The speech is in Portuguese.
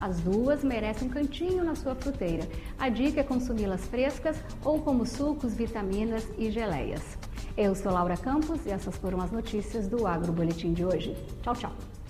As duas merecem um cantinho na sua fruteira. A dica é consumi-las frescas ou como sucos, vitaminas e geleias. Eu sou Laura Campos e essas foram as notícias do Agro Boletim de hoje. Tchau, tchau!